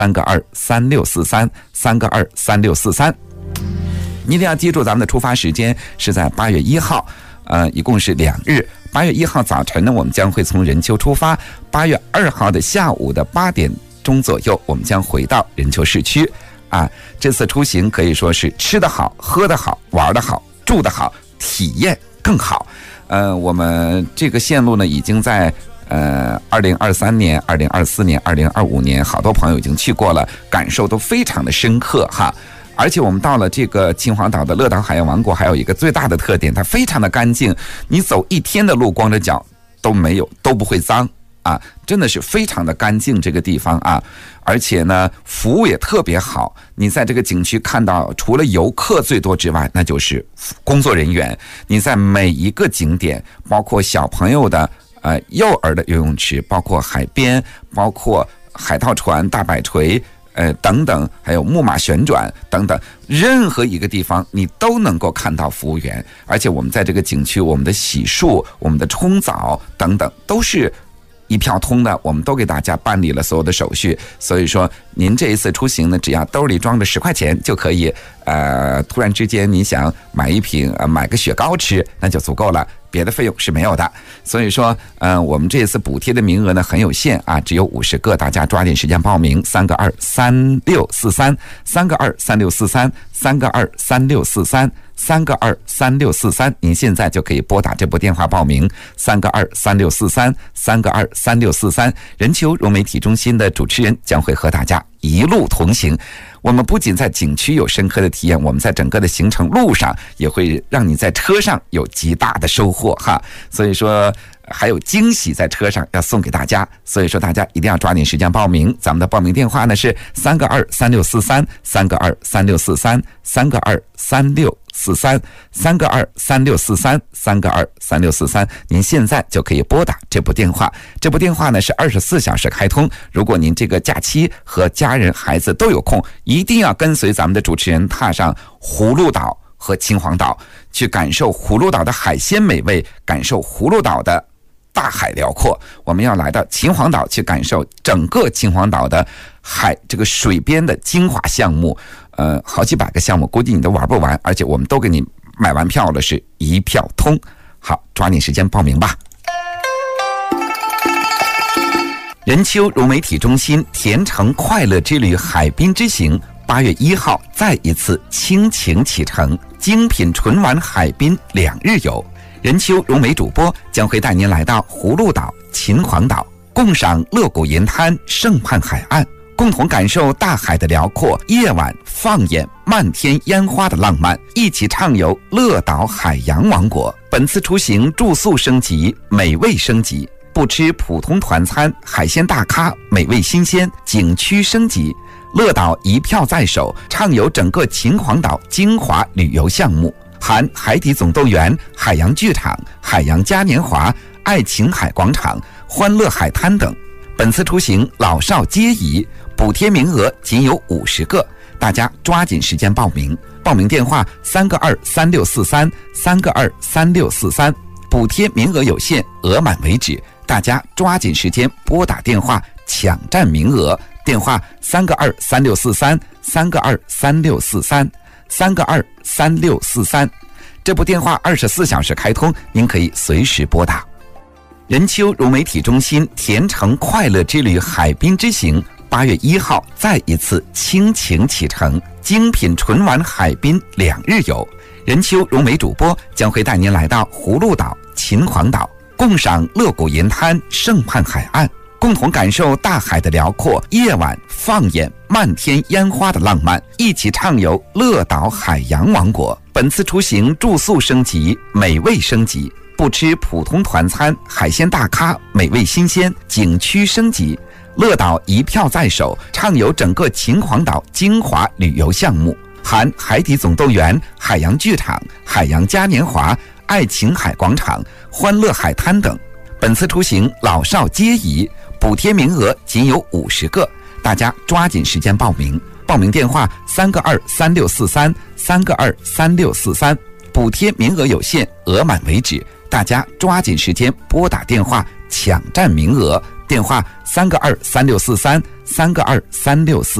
，3个23643，3个23643。你一定要记住，咱们的出发时间是在8月1号，一共是2日。8月1号早晨呢，我们将会从任丘出发；8月2号的下午的8点钟左右，我们将回到任丘市区。这次出行可以说是吃得好、喝得好、玩得好、住得好，体验更好。我们这个线路呢，已经在2023年、2024年、2025年，好多朋友已经去过了，感受都非常的深刻哈。而且我们到了这个秦皇岛的乐岛海洋王国，还有一个最大的特点，它非常的干净，你走一天的路，光着脚都没有，都不会脏真的是非常的干净这个地方而且呢，服务也特别好。你在这个景区看到，除了游客最多之外，那就是工作人员。你在每一个景点，包括小朋友的幼儿的游泳池，包括海边，包括海盗船、大摆锤等等，还有木马旋转等等，任何一个地方你都能够看到服务员。而且我们在这个景区，我们的洗漱、我们的冲澡等等都是一票通的，我们都给大家办理了所有的手续。所以说您这一次出行呢，只要兜里装着10块钱就可以突然之间你想买一瓶买个雪糕吃，那就足够了，别的费用是没有的。所以说我们这一次补贴的名额呢很有限只有50个，大家抓紧时间报名，3个23643，3个23643，3个23643，3个23643，您现在就可以拨打这部电话报名，3个23643，3个23643。任丘融媒体中心的主持人将会和大家一路同行。我们不仅在景区有深刻的体验，我们在整个的行程路上也会让你在车上有极大的收获哈。所以说还有惊喜在车上要送给大家，所以说大家一定要抓紧时间报名。咱们的报名电话呢是3个23643，3个23643，3个23643，3个23643，您现在就可以拨打这部电话。这部电话呢是24小时开通，如果您这个假期和家人孩子都有空，一定要跟随咱们的主持人踏上葫芦岛和秦皇岛，去感受葫芦岛的海鲜美味，感受葫芦岛的大海辽阔。我们要来到秦皇岛去感受整个秦皇岛的这个水边的精华项目，好几百个项目，估计你都玩不完，而且我们都给你买完票了，是一票通。好，抓紧时间报名吧。任丘融媒体中心甜橙快乐之旅海滨之行8月1号再一次倾情启程，精品纯玩海滨2日游。任丘融媒主播将会带您来到葫芦岛、秦皇岛，共赏乐谷银滩、盛畔海岸，共同感受大海的辽阔，夜晚放眼漫天烟花的浪漫，一起畅游乐岛海洋王国。本次出行住宿升级，美味升级，不吃普通团餐，海鲜大咖，美味新鲜，景区升级。乐岛一票在手，畅游整个秦皇岛精华旅游项目，含海底总动员、海洋剧场、海洋嘉年华、爱琴海广场、欢乐海滩等。本次出行老少皆宜，补贴名额仅有50个，大家抓紧时间报名。报名电话3个23643，3个23643，补贴名额有限，额满为止，大家抓紧时间拨打电话抢占名额。电话3个23643，3个23643，3个23643。这部电话24小时开通，您可以随时拨打。任丘融媒体中心甜橙快乐之旅海滨之行8月1号再一次倾情启程，精品纯玩海滨2日游。任丘融媒主播将会带您来到葫芦岛、秦皇岛，共赏乐谷银滩、盛畔海岸，共同感受大海的辽阔，夜晚放眼漫天烟花的浪漫，一起畅游乐岛海洋王国。本次出行住宿升级，美味升级，不吃普通团餐，海鲜大咖，美味新鲜，景区升级。乐岛一票在手，畅游整个秦皇岛精华旅游项目，含海底总动员、海洋剧场、海洋嘉年华、爱琴海广场、欢乐海滩等。本次出行老少皆宜，补贴名额仅有50个，大家抓紧时间报名。报名电话3个23643，3个23643，补贴名额有限，额满为止，大家抓紧时间拨打电话抢占名额。电话3个23643， 3个2 364。